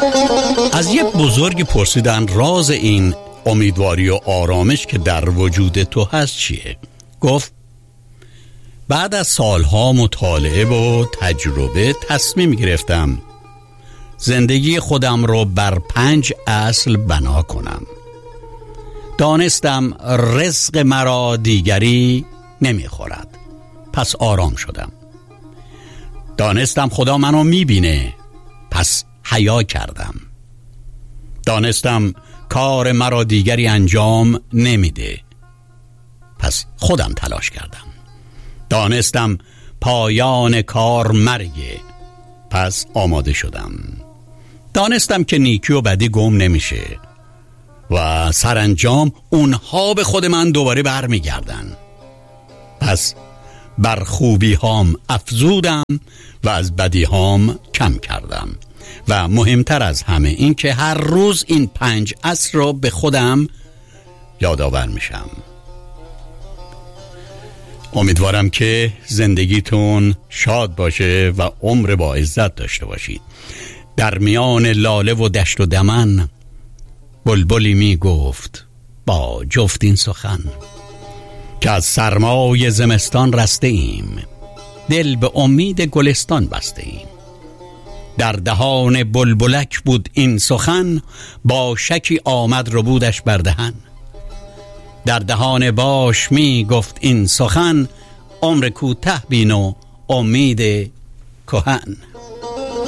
از یک بزرگ پرسیدن راز این امیدواری و آرامش که در وجود تو هست چیه؟ گفت بعد از سالها مطالعه و تجربه تصمیم گرفتم زندگی خودم رو بر 5 اصل بنا کنم. دانستم رزق مرا دیگری نمیخورد، پس آرام شدم. دانستم خدا منو میبینه، پس حیا کردم. دانستم کار مرا دیگری انجام نمیده، پس خودم تلاش کردم. دانستم پایان کار مرگه، پس آماده شدم. دانستم که نیکی و بدی گم نمیشه و سرانجام اونها به خود من دوباره برمیگردن. پس بر خوبی هام افزودم و از بدی هام کم کردم و مهمتر از همه این که هر روز این 5 اصل رو به خودم یادآور میشم. امیدوارم که زندگیتون شاد باشه و عمر با عزت داشته باشید. در میان لاله و دشت و دمن بلبلی می گفت با جفت این سخن که از سرمای زمستان رسته ایم، دل به امید گلستان بسته ایم. در دهان بلبلک بود این سخن، با شکی آمد ربودش بر دهن. در دهان باش می گفت این سخن، عمر کوته بین و امید کهن.